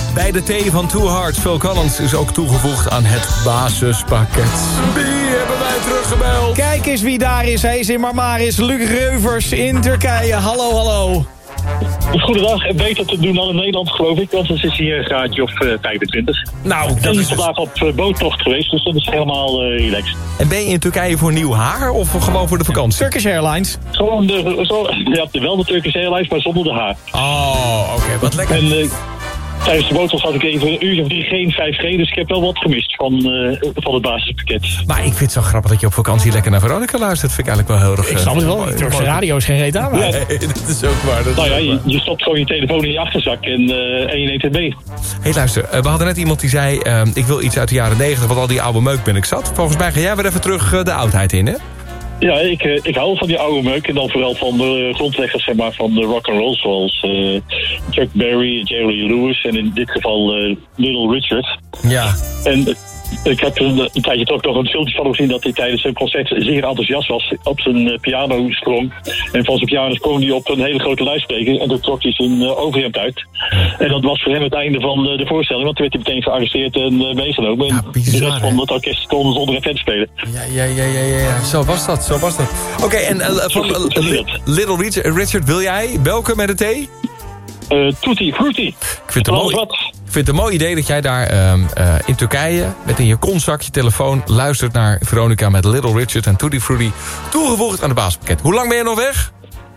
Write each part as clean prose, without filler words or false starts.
Bij de thee van Two Hearts, Phil Collins, is ook toegevoegd aan het basispakket. Wie hebben wij teruggebeld? Kijk eens wie daar is. Hij is in Marmaris. Luc Reuvers in Turkije. Hallo, hallo. Goedendag, beter te doen dan in Nederland, geloof ik, want het is hier een graadje of 25. Nou, Ik ben vandaag op boottocht geweest, dus dat is helemaal relaxed. En ben je in Turkije voor nieuw haar of gewoon voor de vakantie? Turkish Airlines. Gewoon wel de Turkish Airlines, maar zonder de haar. Oh, oké, wat lekker. En tijdens de boottocht had ik even een uur of 3 geen 5G, dus ik heb wel wat gemist van het basispakket. Maar ik vind het zo grappig dat je op vakantie lekker naar Veronica luistert. Vind ik eigenlijk wel heel erg... Ik snap het wel. De Turkse radio is geen reet aan. Nee, dat is ook waar. Nou ja, je stopt gewoon je telefoon in je achterzak en je neemt het mee. Hé, luister, we hadden net iemand die zei... ik wil iets uit de jaren 90, want al die oude meuk ben ik zat. Volgens mij ga jij weer even terug de oudheid in, hè? Ja, ik hou van die oude meuk en dan vooral van de grondleggers, zeg maar, van de rock'n'roll, zoals Chuck Berry, Jerry Lewis en in dit geval Little Richard. Ja. En ik heb een tijdje toch nog een filmpje van hem gezien dat hij tijdens een concert zeer enthousiast was, op zijn piano sprong. En van zijn piano sprong hij op een hele grote luidspreker en toen trok hij zijn overhemd uit. En dat was voor hem het einde van de voorstelling, want toen werd hij meteen gearresteerd en meegenomen. Ja, bizar, de rest van het orkest kon zonder effect spelen. Ja. Zo was dat. Oké, en van Little Richard, wil jij welke met een thee? Tutti Frutti. Ik vind het een mooi idee dat jij daar in Turkije... met in je kontzak, je telefoon... luistert naar Veronica met Little Richard en Tutti Frutti... toegevoegd aan de basispakket. Hoe lang ben je nog weg?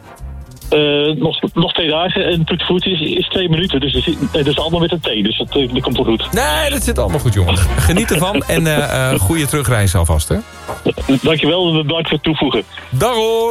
Nog 2 dagen en Tutti Frutti is 2 minuten. Dus het is allemaal met een thee, dus dat komt wel goed. Nee, dat zit allemaal goed, jongen. Geniet ervan en goede terugreis alvast, hè? Dankjewel en bedankt voor het toevoegen. Dag hoor!